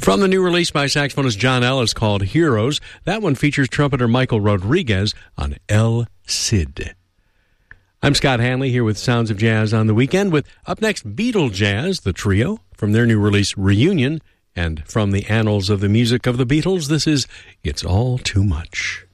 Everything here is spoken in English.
From the new release by saxophonist John Ellis called Heroes, that one features trumpeter Michael Rodriguez on El Cid. I'm Scott Hanley here with Sounds of Jazz on the Weekend with up next Beatle Jazz, the trio, from their new release Reunion, and from the annals of the music of the Beatles, this is It's All Too Much.